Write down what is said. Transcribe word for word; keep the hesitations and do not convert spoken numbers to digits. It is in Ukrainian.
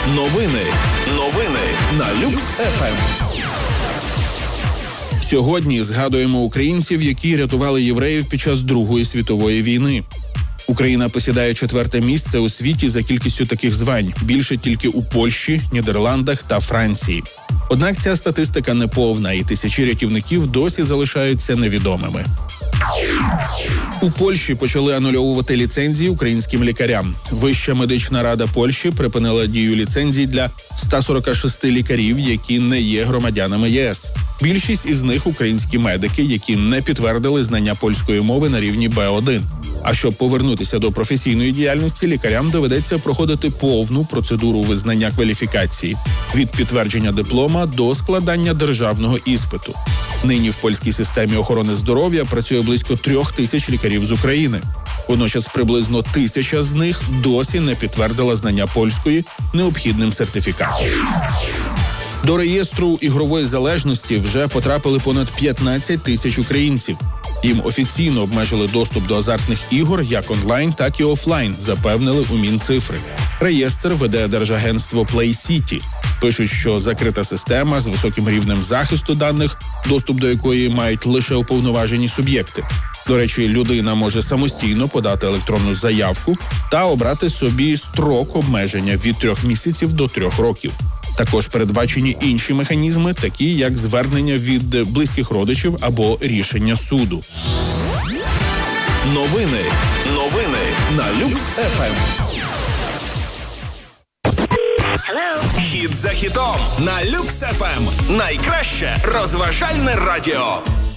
Новини. Новини на Люкс еф ем. Сьогодні згадуємо українців, які рятували євреїв під час Другої світової війни. Україна посідає четверте місце у світі за кількістю таких звань, більше тільки у Польщі, Нідерландах та Франції. Однак ця статистика неповна, і тисячі рятівників досі залишаються невідомими. У Польщі почали анульовувати ліцензії українським лікарям. Вища медична рада Польщі припинила дію ліцензій для ста сорока шести лікарів, які не є громадянами ЄС. Більшість із них – українські медики, які не підтвердили знання польської мови на рівні Бе один. А щоб повернутися до професійної діяльності, лікарям доведеться проходити повну процедуру визнання кваліфікації – від підтвердження диплома до складання державного іспиту. Нині в польській системі охорони здоров'я працює близько трьох тисяч лікарів з України. Водночас приблизно тисяча з них досі не підтвердила знання польської необхідним сертифікатом. До реєстру ігрової залежності вже потрапили понад п'ятнадцять тисяч українців. Їм офіційно обмежили доступ до азартних ігор як онлайн, так і офлайн, запевнили у Мінцифри. Реєстр веде держагентство Play City. Пишуть, що закрита система з високим рівнем захисту даних, доступ до якої мають лише уповноважені суб'єкти. До речі, людина може самостійно подати електронну заявку та обрати собі строк обмеження від трьох місяців до трьох років. Також передбачені інші механізми, такі як звернення від близьких родичів або рішення суду. Новини. Новини на Люкс еф ем. Хіт за хітом на Люкс еф ем. Найкраще розважальне радіо.